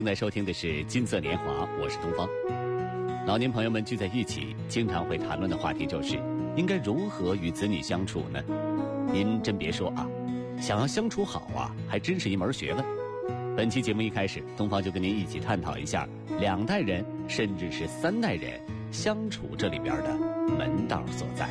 正在收听的是金色年华，我是东方。老年朋友们聚在一起，经常会谈论的话题就是应该如何与子女相处呢？您真别说啊，想要相处好啊，还真是一门学问。本期节目一开始，东方就跟您一起探讨一下2代人甚至是3代人相处这里边的门道所在。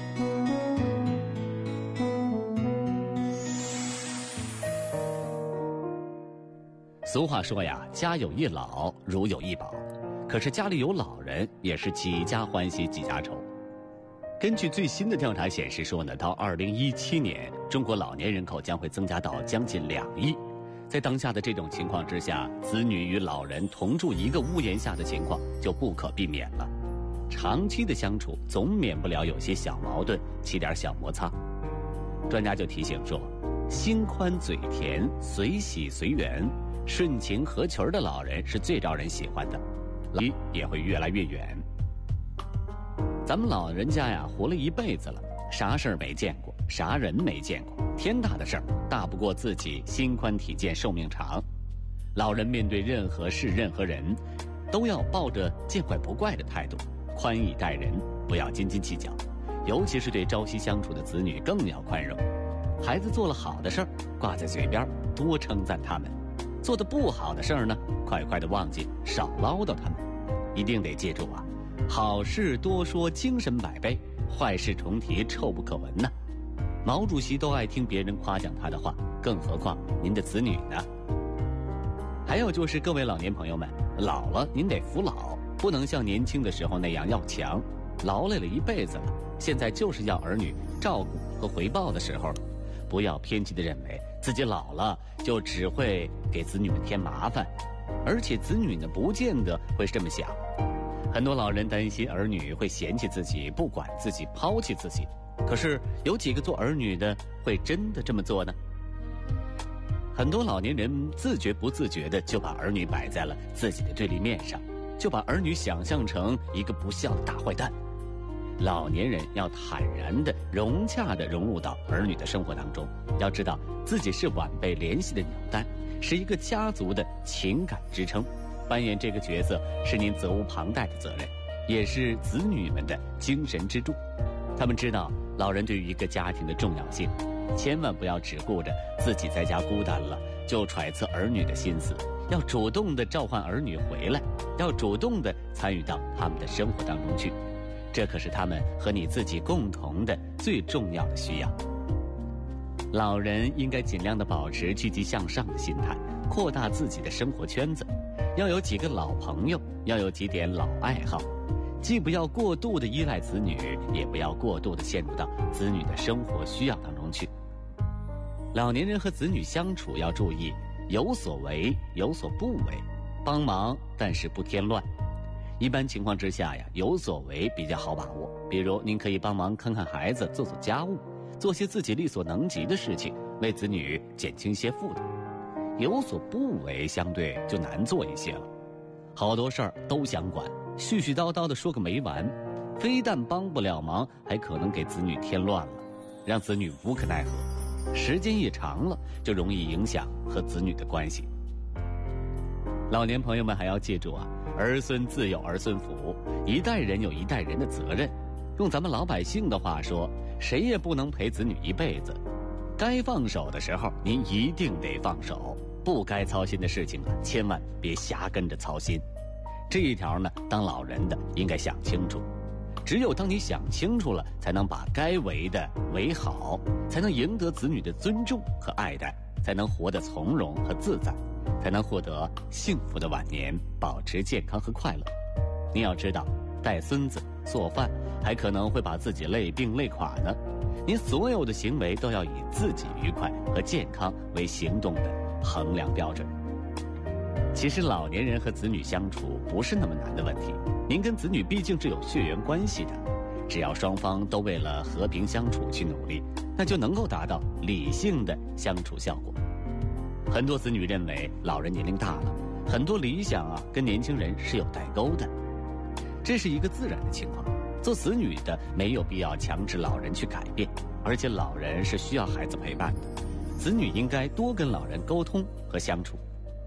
俗话说呀，家有一老，如有一宝。可是家里有老人，也是几家欢喜几家愁。根据最新的调查显示说呢，到2017年，中国老年人口将会增加到将近2亿。在当下的这种情况之下，子女与老人同住一个屋檐下的情况就不可避免了。长期的相处，总免不了有些小矛盾，起点小摩擦。专家就提醒说，心宽嘴甜，随喜随缘，顺情合群的老人是最招人喜欢的，离也会越来越远。咱们老人家呀，活了一辈子了，啥事儿没见过，啥人没见过，天大的事儿大不过自己心宽体健寿命长。老人面对任何事任何人，都要抱着见怪不怪的态度，宽以待人，不要斤斤计较。尤其是对朝夕相处的子女更要宽容。孩子做了好的事儿，挂在嘴边，多称赞他们；做的不好的事儿呢，快快的忘记，少唠叨他们。一定得记住啊，好事多说精神百倍，坏事重提臭不可闻呢。毛主席都爱听别人夸奖他的话，更何况您的子女呢？还有就是各位老年朋友们，老了您得服老，不能像年轻的时候那样要强。劳累了一辈子了，现在就是要儿女照顾和回报的时候了。不要偏激地认为自己老了就只会给子女们添麻烦，而且子女呢不见得会这么想。很多老人担心儿女会嫌弃自己，不管自己，抛弃自己。可是有几个做儿女的会真的这么做呢？很多老年人自觉不自觉的就把儿女摆在了自己的对立面上，就把儿女想象成一个不孝的大坏蛋。老年人要坦然的、融洽的融入到儿女的生活当中，要知道自己是晚辈联系的纽带，是一个家族的情感支撑。扮演这个角色是您责无旁贷的责任，也是子女们的精神支柱。他们知道老人对于一个家庭的重要性，千万不要只顾着自己在家孤单了就揣测儿女的心思，要主动的召唤儿女回来，要主动的参与到他们的生活当中去。这可是他们和你自己共同的最重要的需要。老人应该尽量的保持积极向上的心态，扩大自己的生活圈子，要有几个老朋友，要有几点老爱好，既不要过度的依赖子女，也不要过度的陷入到子女的生活需要当中去。老年人和子女相处要注意有所为有所不为，帮忙但是不添乱。一般情况之下呀，有所为比较好把握，比如您可以帮忙看看孩子，做做家务，做些自己力所能及的事情，为子女减轻些负担。有所不为相对就难做一些了，好多事儿都想管，絮絮叨叨的说个没完，非但帮不了忙，还可能给子女添乱了，让子女无可奈何。时间一长了，就容易影响和子女的关系。老年朋友们还要记住啊，儿孙自有儿孙福，一代人有一代人的责任。用咱们老百姓的话说，谁也不能陪子女一辈子，该放手的时候您一定得放手，不该操心的事情啊，千万别瞎跟着操心。这一条呢，当老人的应该想清楚。只有当你想清楚了，才能把该为的为好，才能赢得子女的尊重和爱戴，才能活得从容和自在，才能获得幸福的晚年，保持健康和快乐。你要知道，带孙子、做饭还可能会把自己累病累垮呢。您所有的行为都要以自己愉快和健康为行动的衡量标准。其实老年人和子女相处不是那么难的问题，您跟子女毕竟是有血缘关系的，只要双方都为了和平相处去努力，那就能够达到理性的相处效果。很多子女认为老人年龄大了，很多理想啊跟年轻人是有代沟的，这是一个自然的情况。做子女的没有必要强制老人去改变，而且老人是需要孩子陪伴的，子女应该多跟老人沟通和相处。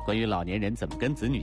关于老年人怎么跟子女